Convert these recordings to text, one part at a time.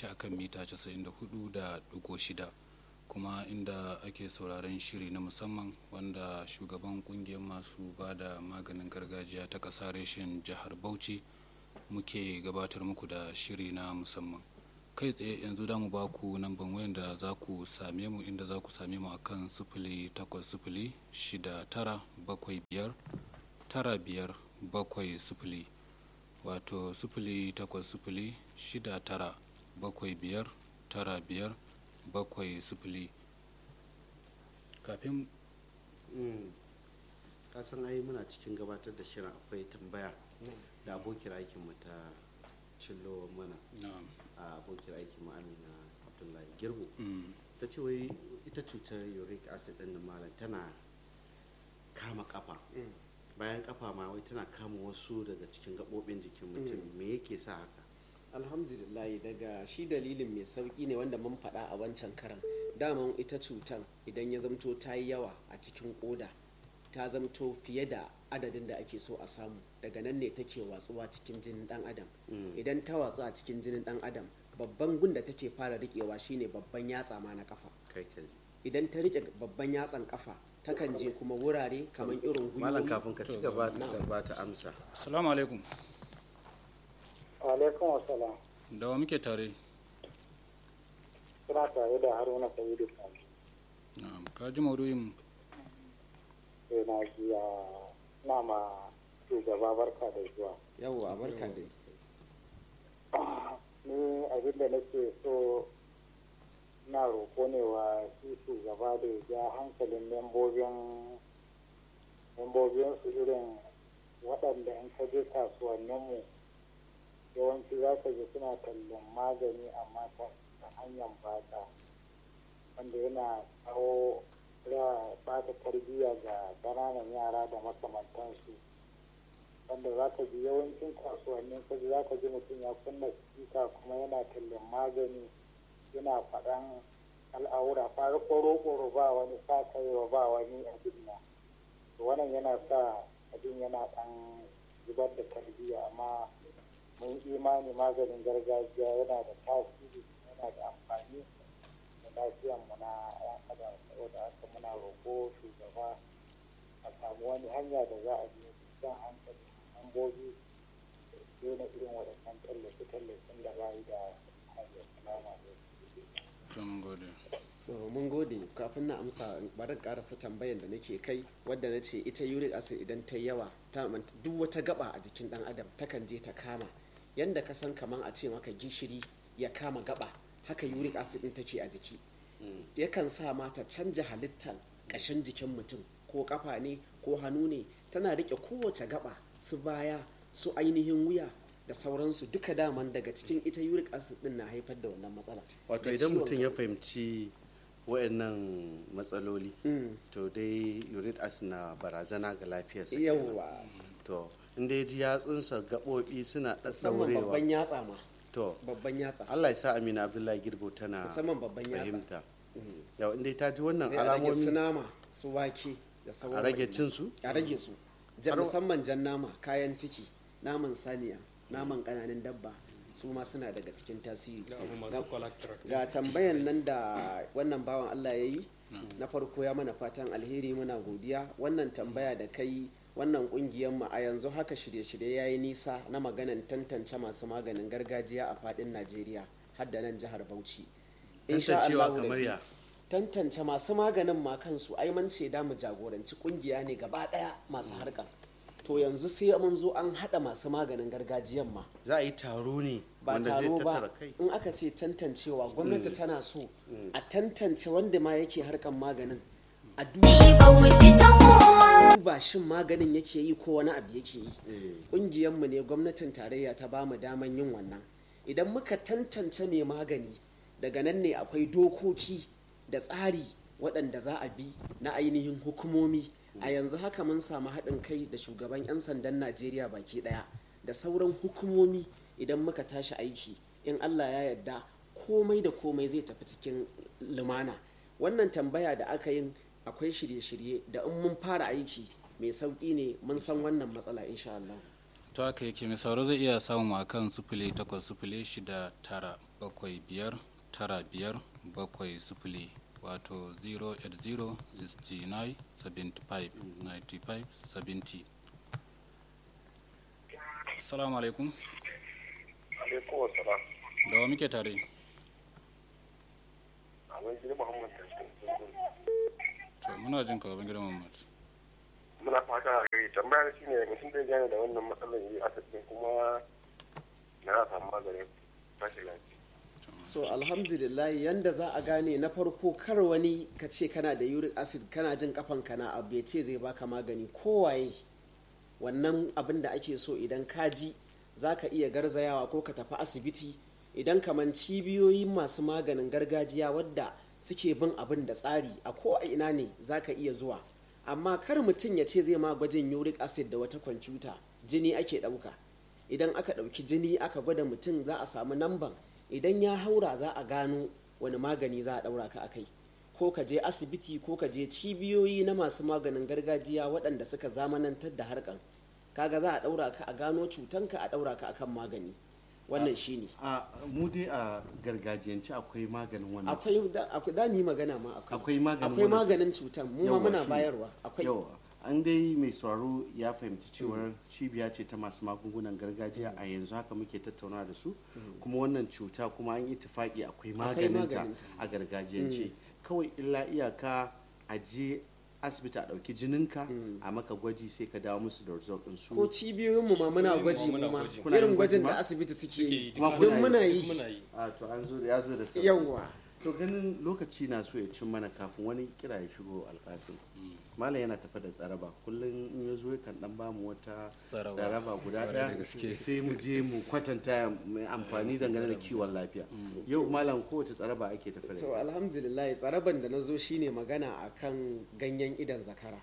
Bauchi akan mita 94.6 kuma inda ake sauraron shiri na musamman wanda shugaban kungiyar masu ba da maganin gargajiya ta ƙasa reshen jihar Bauchi muke gabatar muku da shiri na musamman. Kai tsaye yanzu da mu ba ku namban wayan da za ku same mu, inda za ku same mu akan 08069759570 wato 08069759570. Kafin kasan ai muna cikin gabatar da shirin akwai tambaya da abokin aikinmu ta cillo mana a abokin aikinmu Amina Abdullahi Girbo ta ce wai ita cutar uric acid din malam tana kama kafa, bayan kafa ma wai tana kama wasu daga cikin gabobin jikin mutum. Me yake sa haka? Alhamdulillah, daga shi dalilin mai sauki ne wanda mun faɗa a wancan karan. Daman ita cutan idan ya zamto ta yi yawa a cikin koda, ta zamto fiye da adadin da ake so a samu, daga nan ne take watsuwa cikin jinin dan adam. Idan ta watsu a cikin jinin dan adam, babban gun da take fara rikewa shine babban yatsa ma na kafa. Idan ta rike babban yatsan kafa, takan je kuma wurare kamar irin gwiwoyi. Malam, kafin ka ci gaba da ba ta amsa. Assalamu alaikum. Alaikum assalam. Da wa muke tare? Suna tare da Haruna Sa'idu Sani. Na'am, ka ji maudu'in mu? Na ji na ma shugaba barka da zuwa. Yawwa, barka dai. Ni abin da nake so na roƙo ne wa shi shugaba da ya ja hankalin membobin su irin waɗanda in ka je kasuwanninmu yawanci za ka ji suna tallan magani amma ta hanyar bata, wanda yana kawo bata tarbiyya ga ƙananan yara da makamantansu, wanda za ka ji yawancin kasuwannin kaji za ka ji mutum ya kunna sika kuma yana tallan magani, yana faɗan al'aura fara ƙoro ba wani sa kaiwa ba wani abin nan. Wannan yana sa abin yana ɗan zubar da tarbiyya, amma mun imani maganin gargajiya yana da tasiri, yana da amfani da lafiyanmu na yan adam. Saboda haka muna roƙo shugaba a samu wani hanya da za a bi jan hankali mambobi da daina irin waɗannan tallafe-tallafin da ba yi da hanyar salama da so mun gode. Kafin na amsa bari karasa tambayan da nake kai, wadda na ce ita uric acid idan ta yawa duk wata gaba a jikin dan adam takan je ta kama, yanda ka san kaman a ce maka gishiri ya kama gaba, haka uric acid din take a jiki. Yakan sa mata canja halittar kashin jikin mutum, ko kafa ne ko hannu ne, tana rike kowace gaba, su baya, su ainihin wuya da sauransu, duka daman daga cikin ita uric acid din na haifar da wannan matsala. Wato idan mutum ya fahimci wayannan matsaloli to dai uric acid na barazana ga lafiyarsa. Yawwa. To inda ya ji yatsunsa gaɓoɓi suna musamman ɗaɗɗaurewa, babban yatsa ma. to Babban yatsa. Allah ya sa Amina Abdullahi Girbo tana Musamman babban yatsa. fahimta. Yau inda ta ji wannan Sai a rage su alamomi nama, su wake da sauran. a rage cin su. A rage su. Musamman jan nama, kayan ciki, naman saniya, naman ƙananan dabba, su ma suna daga cikin tasiri. Ga tambayan nan da wannan bawan Allah ya yi, na farko ya mana fatan alheri, muna godiya. Wannan tambaya da kai, wannan kungiyar mu a yanzu haka shirye-shirye ya yi nisa na maganan tantance masu maganin gargajiya a fadin Najeriya har da nan jihar Bauchi. Tantancewa kamar ya? Tantance masu maganin ma kansu, ai mun ce da mu jagoranci kungiya ne gaba daya masu harkar. To yanzu sai mun zo an hada masu maganin gargajiyan ma. Za a yi taro ne Ba wanda zai taro ba, tattara kai. in aka ce tantancewa gwamnati tana so a tantance wanda ma yake harkar maganin a duba shin maganin yake yi ko wani abu yake yi. Ƙungiyarmu ne, gwamnatin tarayya ta bamu daman yin wannan. Idan muka tantance mai magani, daga nan ne akwai dokoki da tsari waɗanda za a bi na ainihin hukumomi. A yanzu haka mun samu haɗin kai da shugaban 'yan sandan Najeriya baki ɗaya da sauran hukumomi. Idan muka tashi aiki, in Allah ya yarda, komai da komai zai tafi cikin lumana. Wannan tambaya da aka yin, akwai shirye-shirye da in mun fara aiki mai sauƙi ne, mun san wannan matsala insha Allah. To haka yake, mai sauraro zai iya samu a kan 08069 0806595 wato 08069759570. Assalamu alaikum. Alaikum wassalam. Da wa muke tare? Abin gida Muhammad To muna jin ka abin gidan Muhammad. muna fata a gari tambayar shi ne mutum da gane da wannan matsalar yi asibitin kuma na samu maganin tashi lafiya. So alhamdulillah yanda za a gane na farko kar wani ka ce kana da uric acid kana jin kafanka na abu ya ce zai baka magani kowaye wannan abin da ake so idan ka ji za ka iya garzayawa ko ka tafi asibiti idan kaman cibiyoyin masu maganin gargajiya wadda suke bin abin da tsari a ko a ina ne za ka iya zuwa amma kar mutum ya ce zai ma gwajin uric acid da wata kwamfuta jini ake ɗauka idan aka ɗauki jini aka gwada mutum za a samu namban idan ya haura za a gano wani magani za a ɗaura ka akai ko ka je asibiti ko ka je cibiyoyi na masu maganin gargajiya waɗanda suka zamanantar da harkan kaga za a ɗaura ka a gano cutanka a ɗaura ka akan magani wannan shine a mu dai a gargajiyance akwai maganin wannan akwai da ni magana ma akwai maganin akwai maganin cutan mu ma muna bayarwa akwai yawa an dai mai sauraro ya fahimci cewar cibiya ce ta masu magungunan gargajiya a yanzu haka muke tattauna da su kuma wannan cuta kuma an yi tufaki akwai maganinta a gargajiyance kawai illa iyaka a je asibiti a ɗauki jininka a maka gwaji sai ka dawo musu da result ɗin su ko cibiyoyin mu ma muna gwaji mu ma irin gwajin da asibiti suke yi kuma duk muna yi a to an zo ya zo da sauki yawwa to ganin lokaci na so ya cin mana kafin wani kira ya shigo alkasim malam yana tafa da tsaraba kullum in ya zo kan dan bamu wata tsaraba guda daya sai mu je mu kwatanta mai amfani dangane da kiwon lafiya yau malam kowace tsaraba ake tafa da to alhamdulillah tsaraban da na zo shine magana akan ganyen idan zakara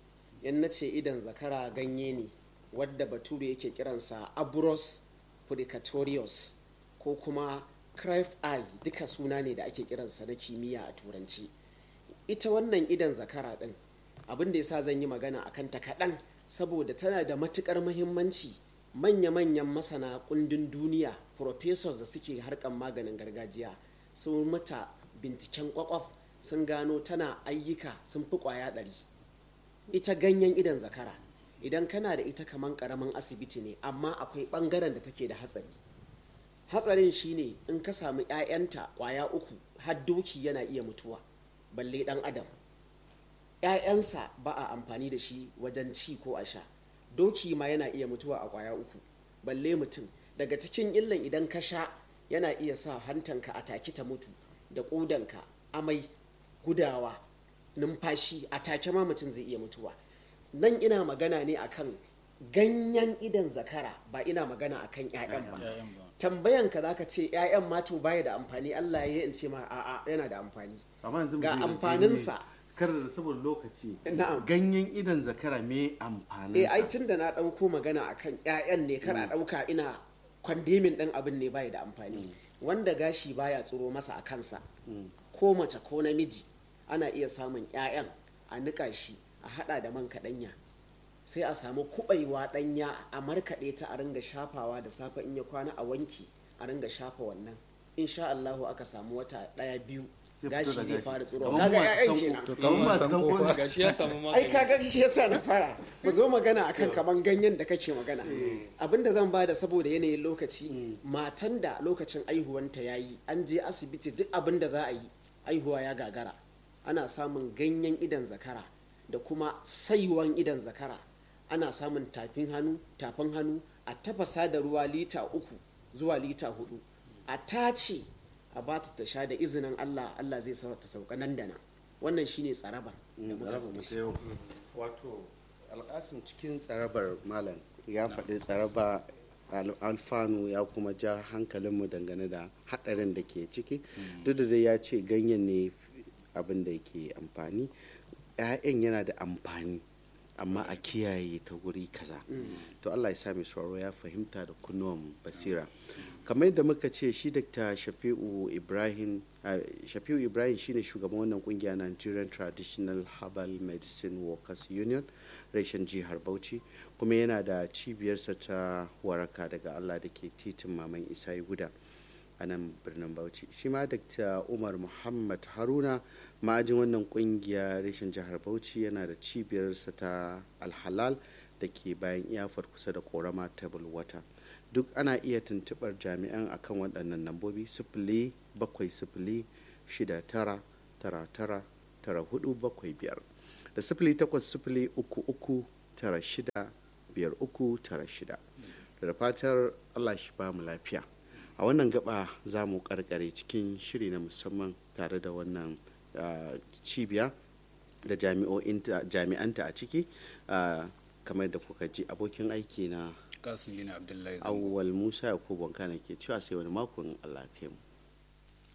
in na ce idan zakara ganye ne wadda bature yake kiransa abros purgatorius ko kuma crave eye duka suna ne da ake kiransa na kimiyya a turanci ita wannan idan zakara din abin da yasa zan yi magana akan ta kaɗan saboda tana da matukar muhimmanci manya-manyan masana kundin duniya professors da suke harkan maganin gargajiya sun mata binciken kwakwaf sun gano tana ayyuka sun fi kwaya 100 ita ganyen idan zakara idan kana da ita kaman karamin asibiti ne amma akwai bangaren da take da hatsari hatsarin shine in ka samu 'ya'yanta kwaya 3 har doki yana iya mutuwa balle dan adam 'ya'yansa ba a amfani da shi wajen ci ko a sha doki ma yana iya mutuwa a kwaya 3 balle mutum daga cikin illan idan ka sha yana iya sa hantanka a taki ta mutu da ƙudanka amai gudawa numfashi a take ma mutum zai iya mutuwa nan ina magana ne akan ganyen idan zakara ba ina magana akan 'ya'yan ba tambayan ka zaka ce 'ya'yan ma to baya da amfani Allah ya yi in ce ma a'a yana da amfani ga amfaninsa kar da saboda lokaci ganyen idan zakara me amfaninsa ai tunda na dauko magana akan 'ya'yan ne kar a dauka ina kwandemin ɗin abin ne baya da amfani wanda gashi baya tsoro masa a kansa ko mace ko namiji ana iya samun 'ya'yan a nika shi a hada da man kaɗanya sai a samu kubaiwa ɗanya a markaɗe ta a ringa shafawa da safe in ya kwana a wanki a ringa shafa wannan insha Allahu aka samu wata 1-2 gashi zai fara tsoro kaga 'ya'yan kenan to kamar ba san ko gashi ya samu magani ai kaga shi yasa na fara mu zo magana akan kaman ganyen da kake magana abinda zan bada saboda yanayin lokaci matan da lokacin aihuwanta yayi an je asibiti duk abinda za a yi aihuwa ya gagara ana samun ganyen idan zakara da kuma saiwan idan zakara ana samun tafin hannu a tafasa da ruwa lita 3 zuwa lita 4 a tace a bata ta sha da izinin Allah zai ta sauka nan da nan wannan shine tsarabar da muka zo wato alƙasim cikin tsarabar malam ya faɗi tsaraba alfanu ya kuma ja hankalinmu dangane da haɗarin da ke ciki duk da dai ya ce ganyen ne abin da ke amfani 'ya'yan yana da amfani amma a kiyaye ta guri kaza to Allah ya sa mai sauraro ya fahimta da kunnuwan basira kamar yadda muka ce shi Dr. Shafi'u Ibrahim shine shugaban wannan kungiya Nigerian Traditional Herbal Medicine Workers Union reshen jihar Bauchi kuma yana da cibiyarsa ta waraka daga Allah da ke titin Maman Isa Guda a nan birnin Bauchi. Shi ma Dr. Umar Muhammad Haruna ma'ajin wannan kungiya reshen jihar Bauchi yana da cibiyarsa ta Alhalal da ke bayan iyafar kusa da korama table water. Duk ana iya tuntubar jami'an akan waɗannan lambobi 07079999475 da 08033965396 da fatar Allah shi ba mu lafiya. A wannan gaba za mu karkare cikin shiri na musamman tare da wannan cibiya da jami'anta a ciki, kamar da kuka ji abokin aiki na Kasim bin Abdullahi Awwal Musa Yakubu Wanka ke cewa sai wani makon Allah ya kai mu.